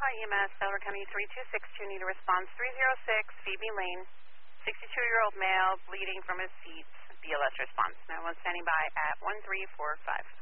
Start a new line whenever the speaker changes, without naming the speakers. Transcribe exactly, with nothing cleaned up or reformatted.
Ohio E M S, Delaware County three two six two, need a response, three oh six Phoebe Lane, sixty-two-year-old male, bleeding from his feet, B L S response. nine one standing by at one three four five.